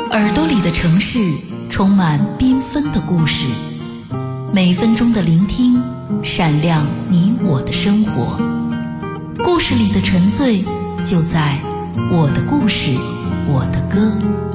耳朵里的城市充满缤纷的故事，每分钟的聆听闪亮你我的生活。故事里的沉醉就在我的故事，我的歌。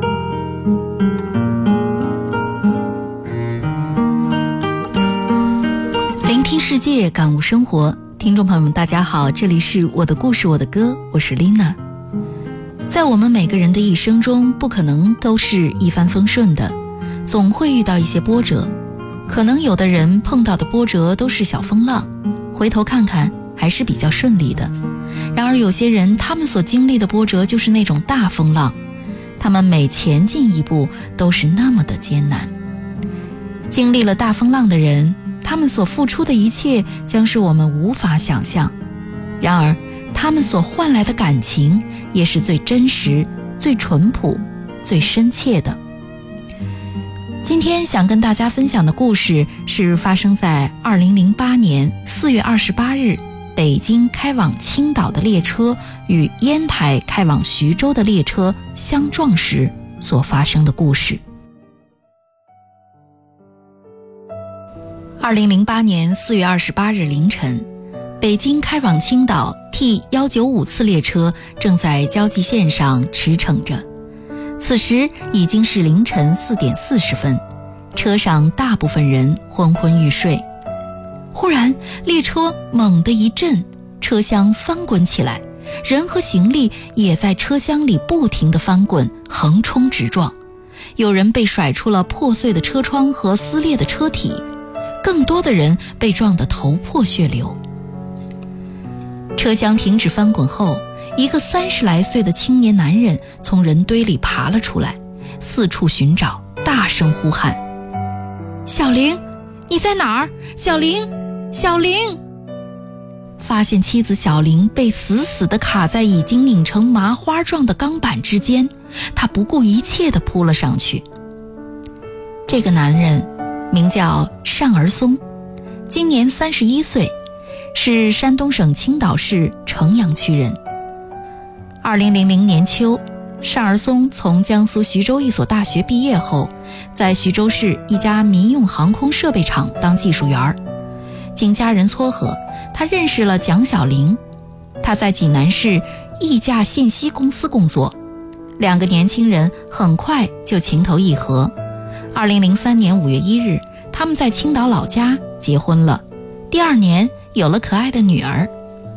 聆听世界，感悟生活。听众朋友们大家好，这里是我的故事，我的歌，我是 Lina。在我们每个人的一生中，不可能都是一帆风顺的，总会遇到一些波折。可能有的人碰到的波折都是小风浪，回头看看还是比较顺利的。然而有些人，他们所经历的波折就是那种大风浪，他们每前进一步都是那么的艰难。经历了大风浪的人，他们所付出的一切将是我们无法想象，然而他们所换来的感情也是最真实、最淳朴、最深切的。今天想跟大家分享的故事是发生在2008年4月28日，北京开往青岛的列车与烟台开往徐州的列车相撞时所发生的故事。2008年4月28日凌晨，北京开往青岛 T195 次列车正在交际线上驰骋着。此时已经是凌晨4点40分，车上大部分人昏昏欲睡。忽然列车猛地一震，车厢翻滚起来，人和行李也在车厢里不停地翻滚，横冲直撞。有人被甩出了破碎的车窗和撕裂的车体，更多的人被撞得头破血流。车厢停止翻滚后，一个30来岁的青年男人从人堆里爬了出来，四处寻找，大声呼喊：小玲，你在哪儿？小玲，小玲！发现妻子小玲被死死地卡在已经拧成麻花状的钢板之间，他不顾一切地扑了上去。这个男人名叫单儿松，今年31岁，是山东省青岛市城阳区人。2000年秋，单儿松从江苏徐州一所大学毕业后，在徐州市一家民用航空设备厂当技术员。经家人撮合，他认识了蒋小玲。他在济南市易价信息公司工作，两个年轻人很快就情投意合。2003年5月1日，他们在青岛老家结婚了，第2年有了可爱的女儿。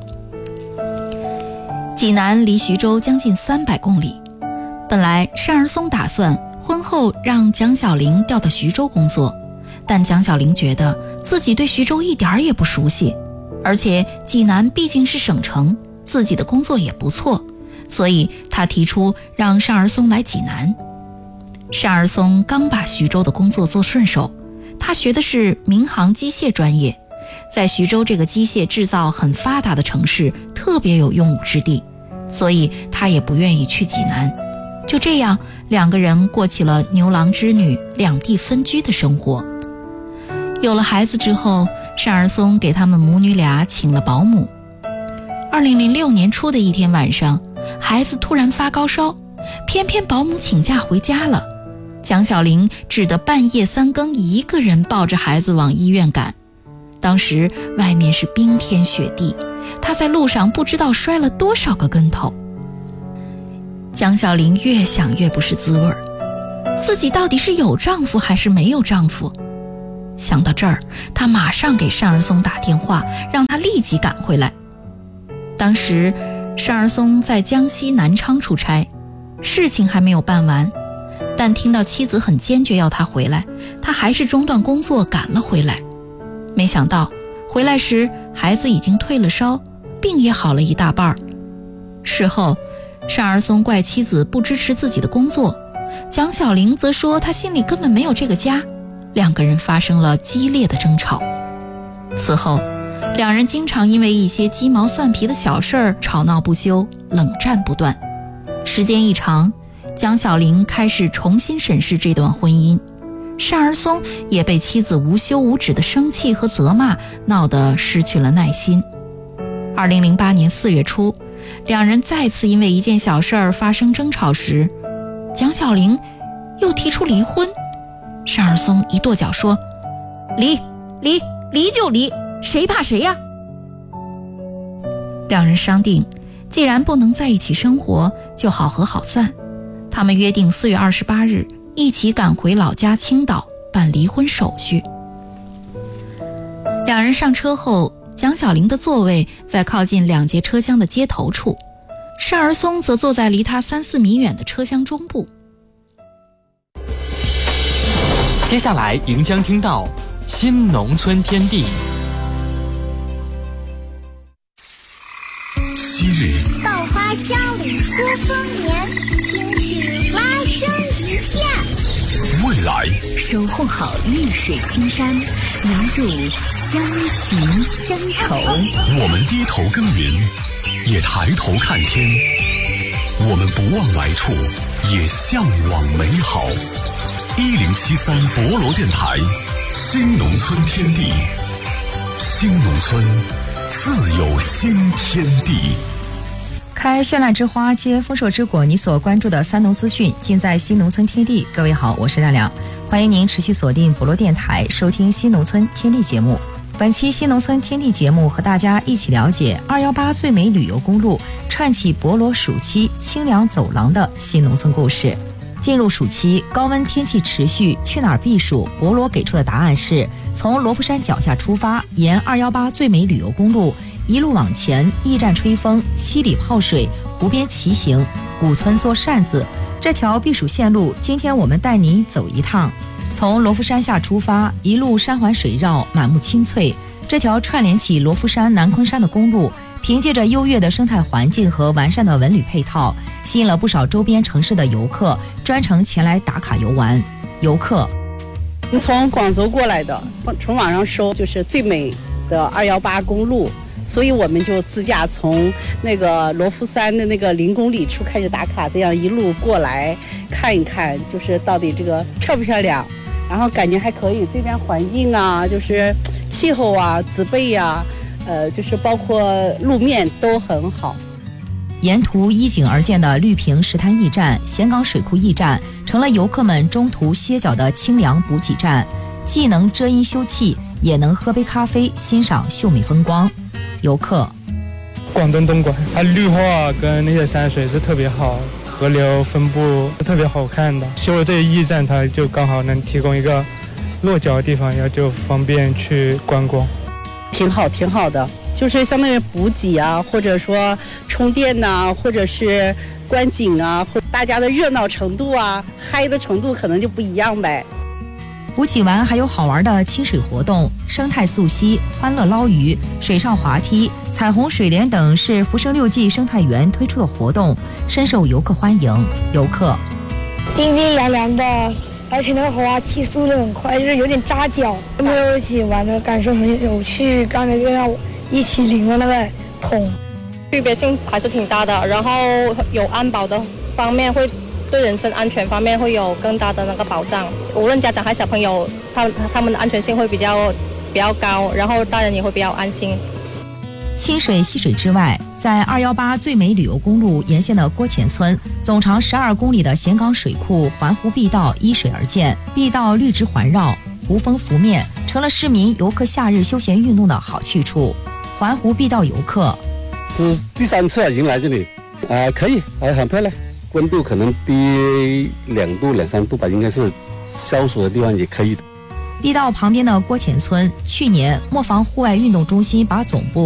济南离徐州将近300公里，本来单儿松打算婚后让蒋小玲调到徐州工作，但蒋小玲觉得自己对徐州一点也不熟悉，而且济南毕竟是省城，自己的工作也不错，所以她提出让单儿松来济南。单儿松刚把徐州的工作做顺手，他学的是民航机械专业，在徐州这个机械制造很发达的城市特别有用武之地，所以他也不愿意去济南。就这样，两个人过起了牛郎织女两地分居的生活。有了孩子之后，单儿松给他们母女俩请了保姆。2006年初的一天晚上，孩子突然发高烧，偏偏保姆请假回家了，蒋小玲只得半夜3更一个人抱着孩子往医院赶。当时外面是冰天雪地，她在路上不知道摔了多少个跟头。蒋小玲越想越不是滋味，自己到底是有丈夫还是没有丈夫？想到这儿，她马上给单儿松打电话，让他立即赶回来。当时单儿松在江西南昌出差，事情还没有办完，但听到妻子很坚决要他回来，他还是中断工作赶了回来。没想到回来时孩子已经退了烧，病也好了一大半。事后单儿松怪妻子不支持自己的工作，蒋小玲则说她心里根本没有这个家，两个人发生了激烈的争吵。此后两人经常因为一些鸡毛蒜皮的小事儿吵闹不休，冷战不断。时间一长，蒋小玲开始重新审视这段婚姻，单儿松也被妻子无休无止的生气和责骂闹得失去了耐心。2008年4月初，两人再次因为一件小事儿发生争吵时，蒋小玲又提出离婚。单儿松一跺脚说：“离就离，谁怕谁呀？”两人商定，既然不能在一起生活，就好合好散。他们约定4月28日一起赶回老家青岛办离婚手续。两人上车后，蒋小玲的座位在靠近2节车厢的接头处，单儿松则坐在离他3-4米远的车厢中部。 接下来您将听到新农村天地。 昔日稻花香里说丰年，听取蛙声一片。 未来守护好绿水青山，留住乡情乡愁。 我们低头耕耘，也抬头看天。我们不忘来处，也向往美好。1073博罗电台，新农村天地，新农村自有新天地。 开绚烂之花，接丰硕之果，你所关注的3农资讯尽在新农村天地。各位好，我是亮亮，欢迎您持续锁定博罗电台，收听新农村天地节目。本期新农村天地节目和大家一起了解218最美旅游公路串起博罗暑期清凉走廊的新农村故事。进入暑期，高温天气持续，去哪儿避暑？博罗给出的答案是从罗浮山脚下出发，沿218最美旅游公路一路往前，驿站吹风，溪里泡水，湖边骑行，古村做扇子。这条避暑线路，今天我们带您走一趟。从罗浮山下出发，一路山环水绕，满目青翠。这条串联起罗浮山、南昆山的公路，凭借着优越的生态环境和完善的文旅配套，吸引了不少周边城市的游客专程前来打卡游玩。游客从广州过来的，从网上搜就是最美的218公路，所以我们就自驾从那个罗浮山的那个0公里处开始打卡，这样一路过来看一看，就是到底这个漂不漂亮，然后感觉还可以。这边环境啊，就是气候啊、植被啊，就是包括路面都很好。 沿途依景而建的绿屏石滩驿站、咸港水库驿站，成了游客们中途歇脚的清凉补给站，既能遮阴休憩，也能喝杯咖啡，欣赏秀美风光。游客广东东莞，它绿化跟那些山水是特别好，河流分布是特别好看的。修了这些驿站，它就刚好能提供一个落脚的地方，也就方便去观光。 挺好的，就是相当于补给啊，或者说充电呐，或者是观景啊，或大家的热闹程度啊、嗨的程度可能就不一样呗。 补给完还有好玩的亲水活动，生态溯溪、欢乐捞鱼、水上滑梯、彩虹水帘等是福生6季生态园推出的活动，深受游客欢迎。游客冰冰凉凉的，而且那个滑梯速度很快，就是有点扎脚。跟朋友一起玩的感受很有趣，刚才就要一起领了那个桶， 区别性还是挺大的。然后有安保的方面，会对人身安全方面会有更大的那个保障。无论家长还是小朋友，他们的安全性会比较高，然后大人也会比较安心。 清水溪水之外，在218最美旅游公路沿线的郭前村，总长12公里的咸港水库环湖碧道依水而建，碧道绿植环绕，湖风拂面，成了市民游客夏日休闲运动的好去处。环湖碧道游客是第3次已经来这里，可以，很漂亮，温度可能低2度、2、3度吧，应该是消暑的地方也可以的。 碧道旁边的郭前村，去年磨坊户外运动中心把总部